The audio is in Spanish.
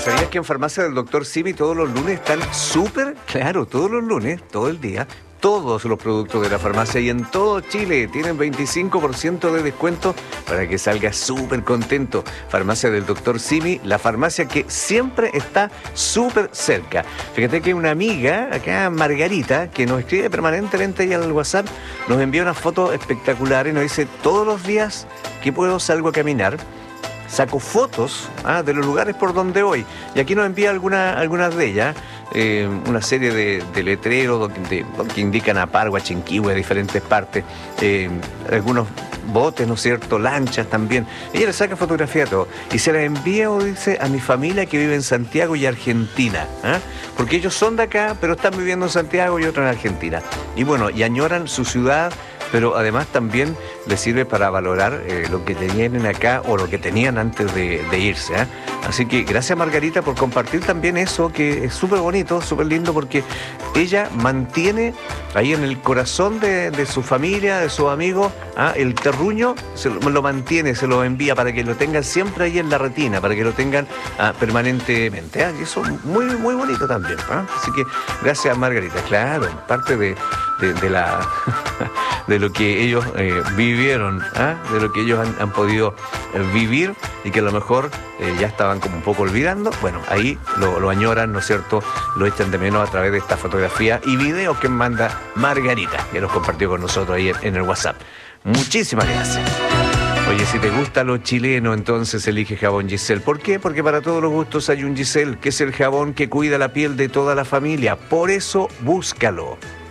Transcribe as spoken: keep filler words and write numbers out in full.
¿Sabías que en Farmacia del Doctor Simi todos los lunes están súper? Claro, todos los lunes, todo el día, todos los productos de la farmacia y en todo Chile tienen veinticinco por ciento de descuento para que salgas súper contento. Farmacia del Doctor Simi, la farmacia que siempre está súper cerca. Fíjate que una amiga, acá Margarita, que nos escribe permanentemente ahí al WhatsApp, nos envía una foto espectacular y nos dice: todos los días que puedo salgo a caminar, saco fotos ah, de los lugares por donde voy. Y aquí nos envía alguna, algunas de ellas, eh, una serie de, de letreros de, de, que indican a Pargua, Chinquihue, diferentes partes, eh, algunos botes, ¿no es cierto?, lanchas también. Ella le saca fotografía a todo y se la envía, o dice, a mi familia que vive en Santiago y Argentina, ¿eh? Porque ellos son de acá, pero están viviendo en Santiago y otros en Argentina. Y bueno, y añoran su ciudad, pero además también les sirve para valorar eh, lo que tenían acá o lo que tenían antes de, de irse, ¿eh? Así que gracias, Margarita, por compartir también eso, que es súper bonito, súper lindo, porque ella mantiene ahí en el corazón de, de su familia, de sus amigos, ¿ah? El terruño se lo, lo mantiene, se lo envía para que lo tengan siempre ahí en la retina, para que lo tengan ah, permanentemente, ¿ah? Y eso es muy, muy bonito también, ¿ah? Así que gracias, Margarita. Claro, parte de, de, de la de lo que ellos eh, vivieron, ¿ah? De lo que ellos han, han podido eh, vivir y que a lo mejor eh, ya estaban como un poco olvidando. Bueno, ahí lo, lo añoran, ¿no es cierto? Lo echan de menos a través de esta fotografía y videos que manda Margarita, que nos compartió con nosotros ahí en, en el WhatsApp. Muchísimas gracias. Oye, si te gusta lo chileno, entonces elige Jabón Giselle. ¿Por qué? Porque para todos los gustos hay un Giselle, que es el jabón que cuida la piel de toda la familia. Por eso, búscalo.